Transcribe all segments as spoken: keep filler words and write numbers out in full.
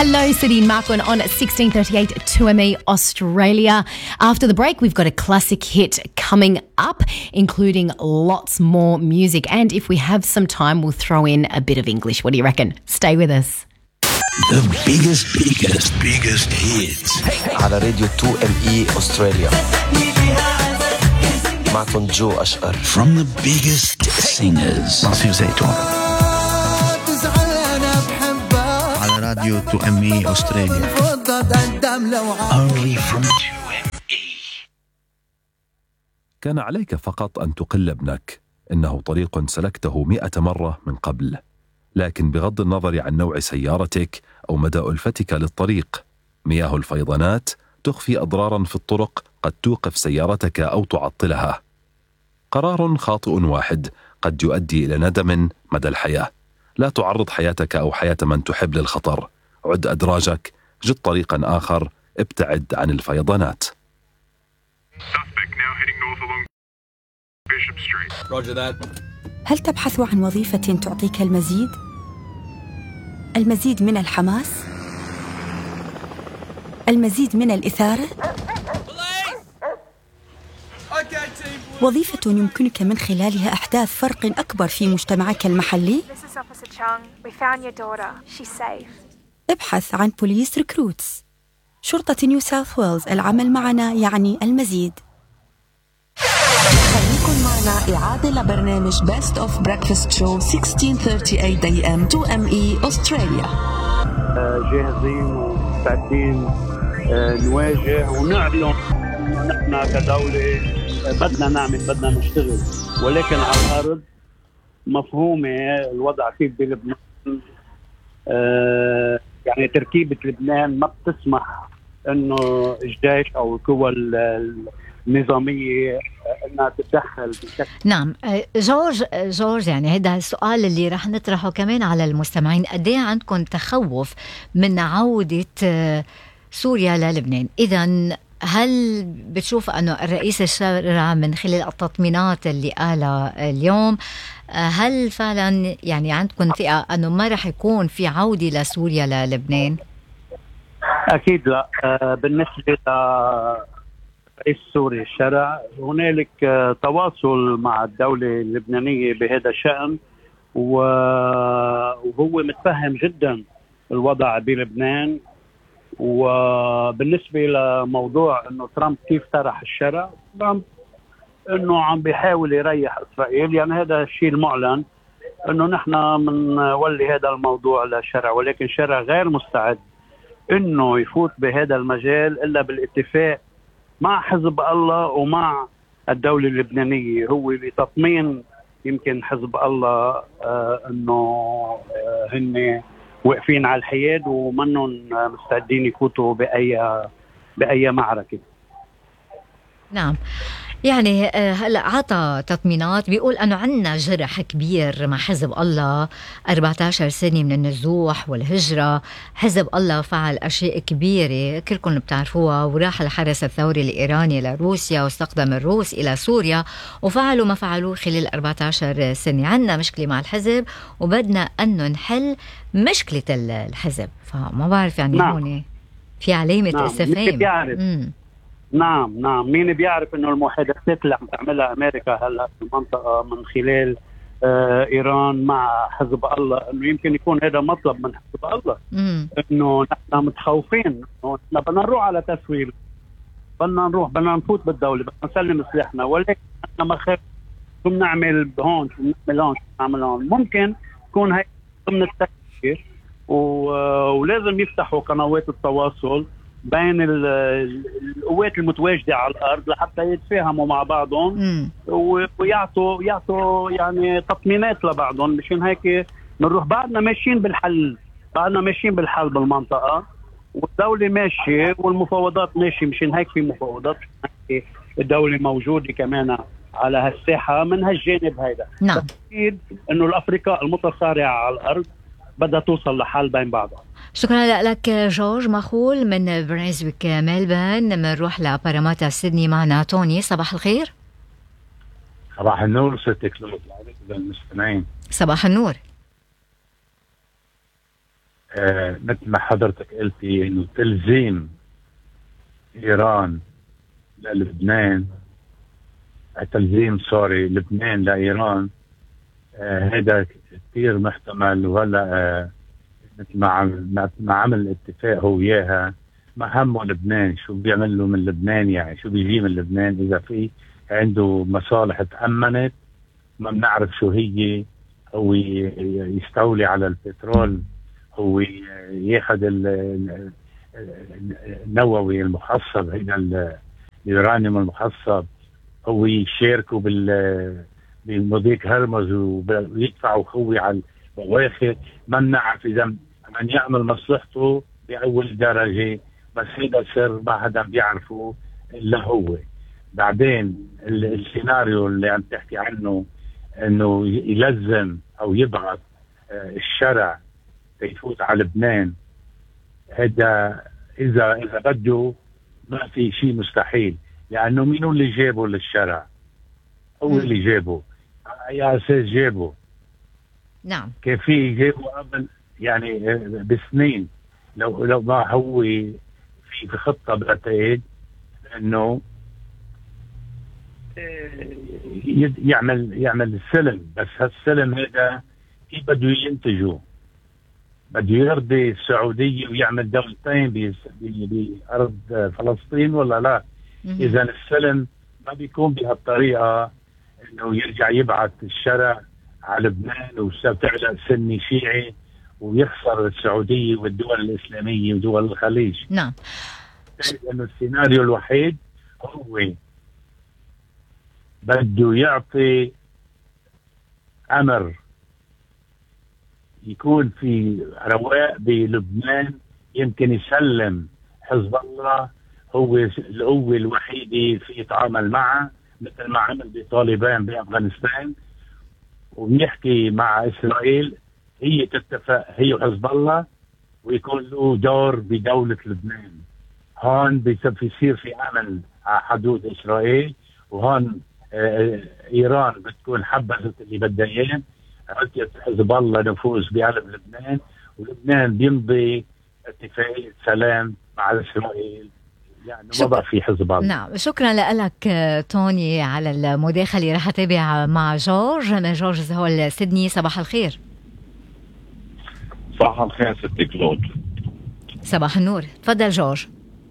Hello, Celine Marquand on sixteen thirty-eight two M E Australia. After the break, we've got a classic hit coming up, including lots more music. And if we have some time, we'll throw in a bit of English. What do you reckon? Stay with us. The biggest, biggest, biggest hits. على راديو تو إم إي Australia. معكم جو أشقر. From the biggest singers. ناصير زيتون. على راديو تو إم إي Australia. Only from two M E. كان عليك فقط أن تقل ابنك. إنه طريق سلكته مئة مرة من قبل. لكن بغض النظر عن نوع سيارتك أو مدى ألفتك للطريق، مياه الفيضانات تخفي أضرارا في الطرق قد توقف سيارتك أو تعطلها. قرار خاطئ واحد قد يؤدي إلى ندم مدى الحياة. لا تعرض حياتك أو حياة من تحب للخطر. عد أدراجك، جد طريقا آخر، ابتعد عن الفيضانات. هل تبحث عن وظيفة تعطيك المزيد؟ المزيد من الحماس؟ المزيد من الإثارة؟ وظيفة يمكنك من خلالها إحداث فرق أكبر في مجتمعك المحلي؟ ابحث عن بوليس ريكروتس. شرطة نيو ساوث ويلز، العمل معنا يعني المزيد. خليكن معنا إعادة لبرنامج Best of Breakfast Show ستة عشر ثلاثين A M تو إم إي أستراليا. جاهزين ومستعدين نواجه ونعلن نحن كدولة بدنا نعمل بدنا نشتغل، ولكن على الأرض مفهومة الوضع كيف بلبنان. يعني تركيبة لبنان ما بتسمح إنه الجيش أو القوى النظامية انها تتدخل بشكل. نعم جورج جورج يعني هذا السؤال اللي رح نطرحه كمان على المستمعين. قد ايه عندكم تخوف من عودة سوريا للبنان؟ إذن هل بتشوف أنه الرئيس الشارع من خلال التطمينات اللي قالها اليوم، هل فعلا يعني عندكم ثقة أنه ما رح يكون في عودة لسوريا للبنان؟ أكيد لا. بالنسبة لرئيس سوريا الشارع هنالك تواصل مع الدولة اللبنانية بهذا الشأن، وهو متفهم جدا الوضع بلبنان. وبالنسبة لموضوع انه ترامب كيف طرح الشارع، ترامب انه عم بيحاول يريح اسرائيل، يعني هذا الشيء المعلن انه نحن منولي هذا الموضوع للشارع، ولكن الشارع غير مستعد انه يفوت بهذا المجال الا بالاتفاق مع حزب الله ومع الدولة اللبنانية. هو بتطمين يمكن حزب الله آه انه آه هن واقفين على الحياد ومنهم مستعدين يفوتوا بأي بأي معركة. نعم، يعني هلا عطى تطمينات، بيقول انه عندنا جرح كبير مع حزب الله، أربعة عشر سنة من النزوح والهجرة. حزب الله فعل اشياء كبيرة كلكم بتعرفوها، وراح الحرس الثوري الإيراني لروسيا واستخدم الروس الى سوريا، وفعلوا ما فعلوه خلال أربعة عشر سنة. عندنا مشكلة مع الحزب وبدنا انه نحل مشكلة الحزب. فما بعرف يعني نعم. هون في علامة نعم. استفهام. نعم نعم مين بيعرف انه المحادثات اللي عم تعملها امريكا هلا في المنطقه من خلال آه ايران مع حزب الله، انه يمكن يكون هذا مطلب من حزب الله، مم. انه نحن متخوفين انه نحن بدنا نروح على تسويل، بدنا نروح بدنا نفوت بالدوله، بدنا نسلم سلاحنا، ولكن نحن ما خاف شو بنعمل هون شو بنعمل هون شو بنعمل هون. ممكن تكون هي ضمن التفكير، ولازم يفتحوا قنوات التواصل بين القوات المتواجدة على الأرض لحتى يتفاهموا مع بعضهم ويعطوا يعطوا يعني تطمينات لبعضهم. مشان هيك بنروح بعدنا ماشيين بالحل، بعدنا ماشيين بالحل بالمنطقة، والدولة ماشية والمفاوضات ماشية. مشان هيك في مفاوضات، الدولة موجودة كمان على هالساحة من هالجانب هيدا. نعم. أكيد إنه الأفريقيا المتصارعة على الأرض بدها توصل لحل بين بعضها. شكرا لك جورج مخول من برنسويك ميلبورن. بنروح لباراماتا سيدني، معنا توني. صباح الخير. صباح النور ستك المستمعين. صباح النور. آه مثل ما حضرتك قلتي إنه تلزيم إيران للبنان، تلزيم سوري لبنان لإيران، هذا آه كثير محتمل. ولا آه مثل ما عمل ما عمل الاتفاق هو وياها، ما همه لبنان شو بيعمل له من لبنان، يعني شو بيجي من لبنان إذا في عنده مصالح تأمنت ما بنعرف شو هي. هو يستولي على البترول، هو ياخذ النووي المخصب، هذا اليورانيوم المخصب، هو يشاركوا بال بمضيق هرمز ويدفعوا خوي على البواخر. ما بنعرف اذا من يعمل مصلحته باول درجه، بس هذا سر ما حدا بيعرفه الا هو. بعدين السيناريو اللي عم تحكي عنه انه يلزم او يبعث الشرع يفوت على لبنان، هذا اذا اذا بده ما في شيء مستحيل، لانه مين اللي جابه للشرع؟ هو اللي جابه. على اساس جابه؟ نعم، كان في جابه قبل يعني بسنين. لو لو ما هو في في خطه بعتقد انه يعمل يعمل السلم، بس هالسلم هذا كيف بده ينتجه؟ بده يرضي السعوديه ويعمل دولتين بارض فلسطين ولا لا؟ اذا السلم ما بيكون بهالطريقه انه يرجع يبعث الشرع على لبنان وتعلق سني شيعي ويخسر السعوديه والدول الاسلاميه ودول الخليج. نعم، لانه السيناريو الوحيد هو بده يعطي امر يكون في رواق بلبنان، يمكن يسلم حزب الله، هو القوة الوحيدة في يتعامل معها مثل ما عمل بطالبان بأفغانستان، ويحكي مع إسرائيل هي تتفق هي وحزب الله ويكون له دور بدولة لبنان. هون بيصير في أمن على حدود إسرائيل، وهون آه إيران بتكون حبست اللي بدها إياه، عطيت حزب الله نفوذ بقلب لبنان، ولبنان بيمضي اتفاقية سلام مع إسرائيل، يعني ما بقى في حزب الله. نعم، شكرا لك توني على المداخلة. رح أتابع مع جورج من جورج هول سيدني. صباح الخير. صباح الخير ستي كلود. صباح النور، تفضل جورج.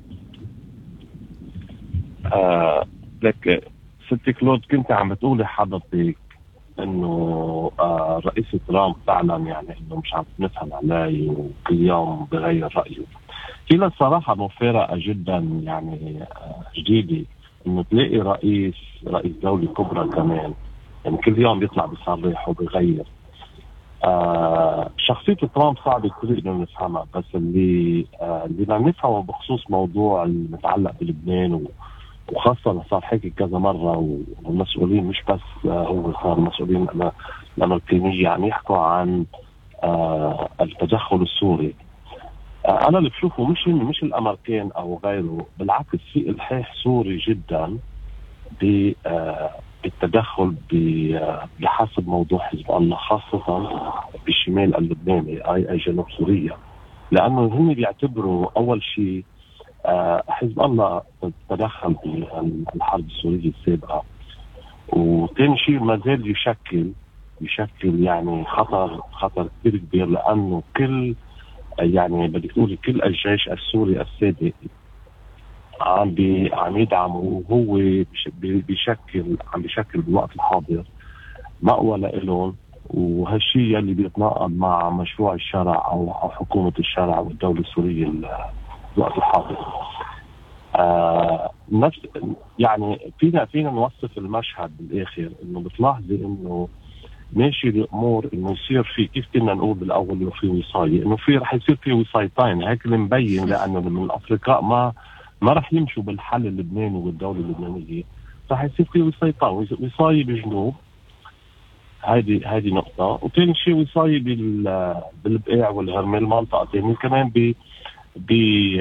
آه لك ستي كلود، كنت عم بتقولي حضرتك انه آه رئيس ترامب فعلا يعني انه مش عم نفهم عليه وكل يوم بغير رايه. في الصراحه مفارقه جدا يعني آه جديده انه تلاقي رئيس رئيس دوله كبرى كمان يعني كل يوم بيطلع بيصرح وبيغير. آه شخصيه ترامب صعب كثير انه نفهمها، بس اللي آه اللي بدنا نفهمه بخصوص موضوع المتعلق بلبنان و وخاصة صار حكي كذا مرة، والمسؤولين مش بس هو صار مسؤولين الأمريكيين يعني يحكوا عن آه التدخل السوري. آه أنا اللي بشوفه مش مش الأمريكان أو غيره، بالعكس في إلحاح سوري جدا بالتدخل بحسب موضوع حزب الله، خاصة بالشمال اللبناني أي أي جنوب سوريا، لأنه هم بيعتبروا أول شيء آه حزب الله تدخل بالحرب السورية السابقة، وثاني شيء ما زال يشكل يشكل يعني خطر خطر كبير كبير، لأنه كل يعني بدك تقولي كل الجيش السوري السابق عم بي عم يدعم، وهو بيشكل عم بيشكل بالوقت الحاضر مأوى لإلهم، وهالشيء اللي بيتناقض مع مشروع الشرع أو أو حكومة الشرع والدولة السورية الوقت الحاضر. آه نفس يعني فينا فينا نوصف المشهد بالاخر انه بتلاحظي انه ماشي الامور انه يصير في كيف كنا نقول بالاول انه في وصايه، انه في رح يصير في وصايتين، هيك اللي مبين، لانه من الافرقاء ما ما رح يمشوا بالحل اللبناني والدوله اللبنانيه، رح يصير في وصايتين، وصايه بجنوب، هذه هذه نقطه، وثاني شيء وصايه بال بالبقاع والهرمل منطقه ثانيه كمان ب ب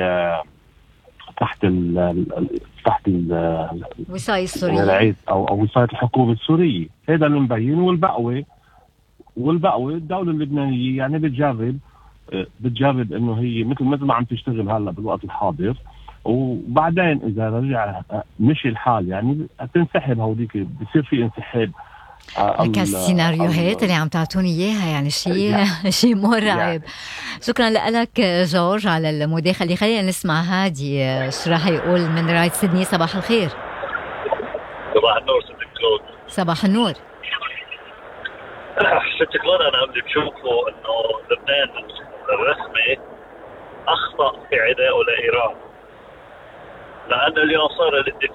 تحت ال تحت الوصاية السورية او او وصاية الحكومة السورية، هذا اللي مبين. والبقوة والبقوة الدولة اللبنانية يعني بتجرب بتجرب انه هي مثل مثل ما عم تشتغل هلا بالوقت الحاضر، وبعدين اذا رجع مشي الحال يعني تنسحب هوديك، بصير في انسحاب. لك السيناريوهات اللي عم تعطوني اياها يعني شيء شيء مرعب يعني. شكرا لك جورج على المداخله. خلينا نسمع هادي شو راح يقول من رايد سيدني. صباح الخير. صباح النور ست كلود. صباح النور ست كلود. انا بدي بشوفه انه لبنان الرسمي اخطا في عدائه لايران، لان اليوم صار الاتفاق